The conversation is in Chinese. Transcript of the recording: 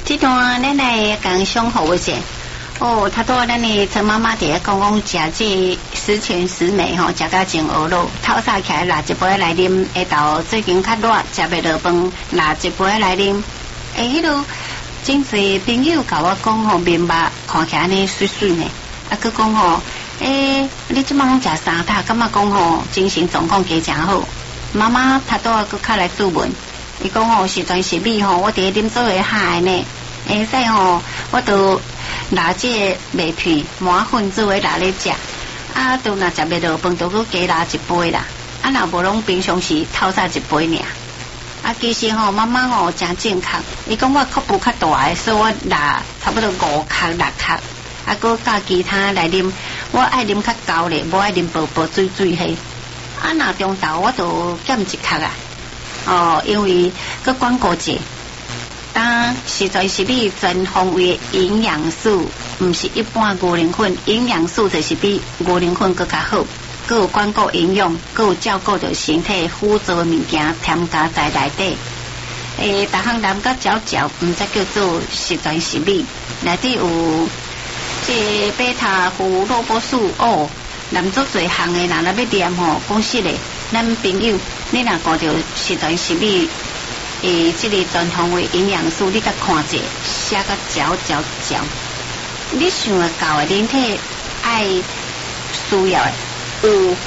这段咱来讲上好一些。哦，他多咱的陈妈妈伫咧讲食这十全十美吼，食到真饿咯。透早起来拿一杯来啉，下昼最近较热，食袂落饭，拿一杯来啉。迄落真侪朋友甲我讲吼，面目看起来呢水水呢，佮讲吼，你即摆拢食三塔，感觉讲吼精神状况加真好。妈妈他多佮较来注问，伊讲吼是全是米吼，我伫啉做会嗨呢，所以吼我都。拿这麦片麻粉做为拿咧食，都若食袂落饭，就佮加拿一杯啦。若无拢平常时透早一杯尔。其实吼，妈妈吼真正确，伊讲我脚步较大诶，所以我拿差不多5克6克，佮加其他来啉。我爱啉较高咧，无爱啉薄薄水水嘿。若中昼我就减1克啊。因为佮管顾者。实在是比全方位营养素，唔是一般牛奶粉，营养素就是比牛奶粉更加好，更有管顾营养，更有照顾到身体辅助的物件添加在内底。逐项蓝甲嚼嚼，唔再叫做实在是米，内底有这贝塔胡萝卜素哦，南足侪项的人若要念吼，讲实嘞，咱朋友你若讲到实在是米。这个全方位营养素，你甲看者，写个嚼嚼嚼，你想得到的人体爱需要的有